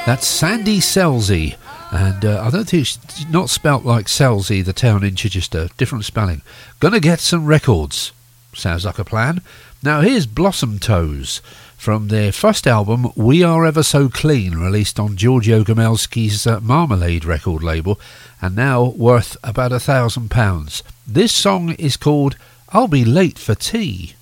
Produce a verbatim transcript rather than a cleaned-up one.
That's Sandy Selzy, and uh, I don't think it's not spelt like Selzy, the town in Chichester, different spelling. Gonna get some records. Sounds like a plan. Now here's Blossom Toes from their first album, We Are Ever So Clean, released on Giorgio Gomelski's uh, Marmalade record label, and now worth about a thousand pounds. This song is called I'll Be Late for Tea.